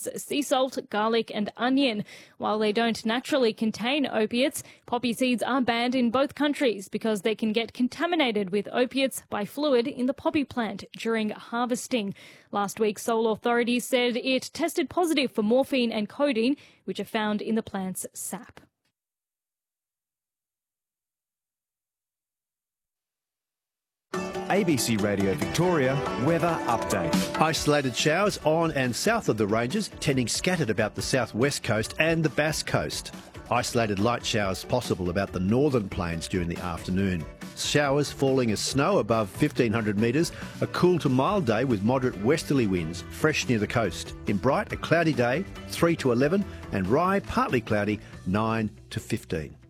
spice, sea salt, garlic and onion. While they don't naturally contain opiates, poppy seeds are banned in both countries because they can get contaminated with opiates by fluid in the poppy plant during harvesting. Last week, Seoul authorities said it tested positive for morphine and codeine, which are found in the plant's sap. ABC Radio Victoria weather update. Isolated showers on and south of the ranges, tending scattered about the southwest coast and the Bass Coast. Isolated light showers possible about the northern plains during the afternoon. Showers falling as snow above 1,500 metres. A cool to mild day with moderate westerly winds, fresh near the coast. In Bright, a cloudy day, 3 to 11, and Rye, partly cloudy, 9 to 15.